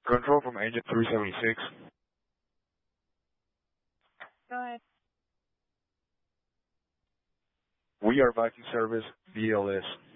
Control from Agent 376. Go ahead. We are Viking Service, BLS.